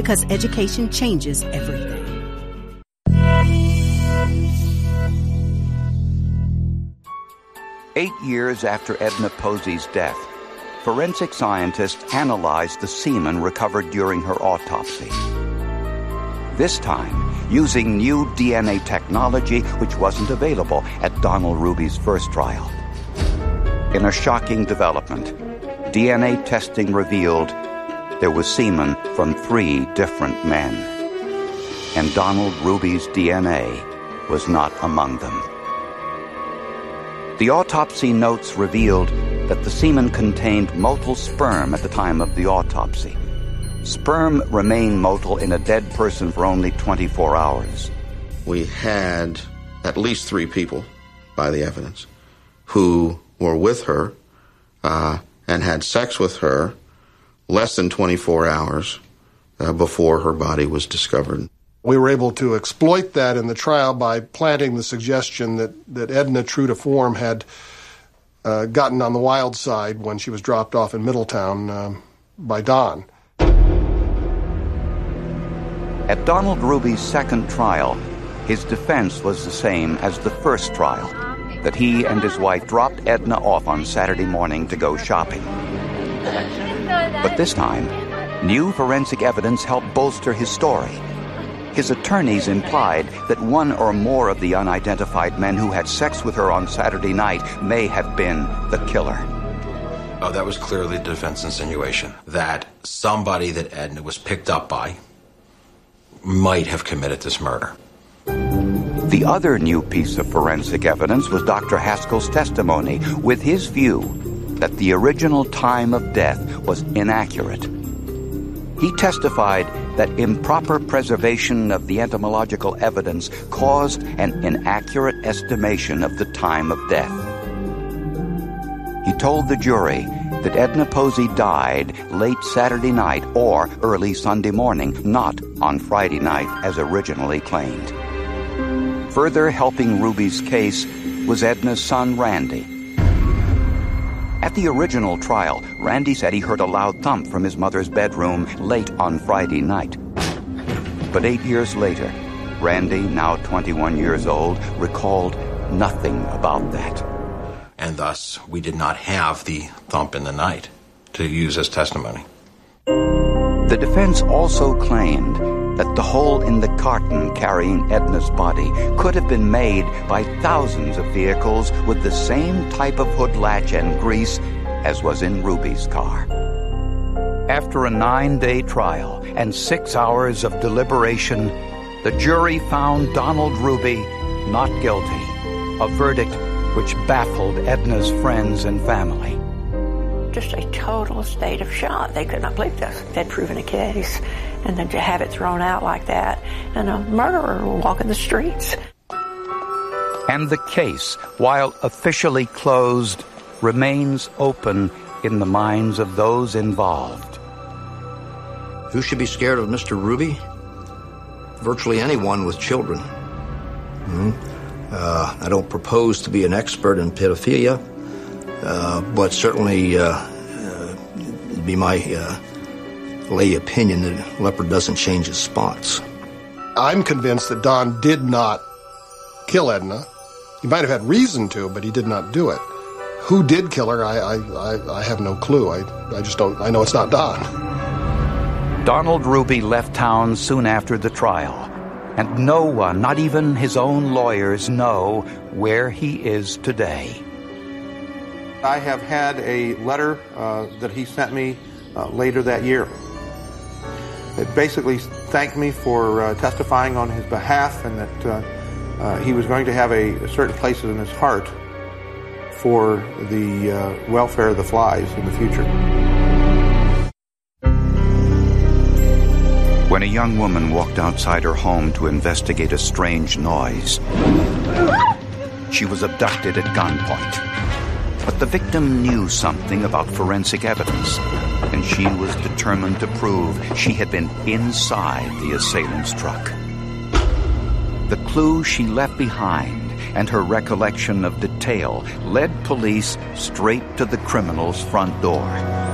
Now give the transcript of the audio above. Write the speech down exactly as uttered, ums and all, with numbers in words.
because education changes everything. Eight years after Edna Posey's death, forensic scientists analyzed the semen recovered during her autopsy. This time, using new D N A technology which wasn't available at Donald Ruby's first trial. In a shocking development, D N A testing revealed there was semen from three different men. And Donald Ruby's D N A was not among them. The autopsy notes revealed that the semen contained motile sperm at the time of the autopsy. Sperm remain motile in a dead person for only twenty-four hours. We had at least three people, by the evidence, who were with her uh, and had sex with her less than twenty-four hours uh, before her body was discovered. We were able to exploit that in the trial by planting the suggestion that, that Edna, true to form, had uh, gotten on the wild side when she was dropped off in Middletown uh, by Don. At Donald Ruby's second trial, his defense was the same as the first trial, that he and his wife dropped Edna off on Saturday morning to go shopping. But this time, new forensic evidence helped bolster his story. His attorneys implied that one or more of the unidentified men who had sex with her on Saturday night may have been the killer. Oh, that was clearly the defense insinuation, that somebody that Edna was picked up by might have committed this murder. The other new piece of forensic evidence was Doctor Haskell's testimony, with his view that the original time of death was inaccurate. He testified that improper preservation of the entomological evidence caused an inaccurate estimation of the time of death. He told the jury that Edna Posey died late Saturday night or early Sunday morning, not on Friday night as originally claimed. Further helping Ruby's case was Edna's son, Randy. At the original trial, Randy said he heard a loud thump from his mother's bedroom late on Friday night. But eight years later, Randy, now twenty-one years old, recalled nothing about that. And thus, we did not have the thump in the night to use as testimony. The defense also claimed that the hole in the carton carrying Edna's body could have been made by thousands of vehicles with the same type of hood latch and grease as was in Ruby's car. After a nine-day trial and six hours of deliberation, the jury found Donald Ruby not guilty, a verdict which baffled Edna's friends and family. Just a total state of shock. They could not believe this. They'd proven a case, and then to have it thrown out like that, and a murderer walking the streets. And the case, while officially closed, remains open in the minds of those involved. Who should be scared of Mister Ruby? Virtually anyone with children. Mm-hmm. Uh, I don't propose to be an expert in pedophilia, uh, but certainly uh, uh, it'd be my uh, lay opinion that a leopard doesn't change his spots. I'm convinced that Don did not kill Edna. He might have had reason to, but he did not do it. Who did kill her, I, I, I, I have no clue. I, I just don't, I know it's not Don. Donald Ruby left town soon after the trial, and no one, not even his own lawyers, know where he is today. I have had a letter uh, that he sent me uh, later that year. It basically thanked me for uh, testifying on his behalf, and that uh, uh, he was going to have a, a certain place in his heart for the uh, welfare of the flies in the future. When a young woman walked outside her home to investigate a strange noise, she was abducted at gunpoint. But the victim knew something about forensic evidence, and she was determined to prove she had been inside the assailant's truck. The clue she left behind and her recollection of detail led police straight to the criminal's front door.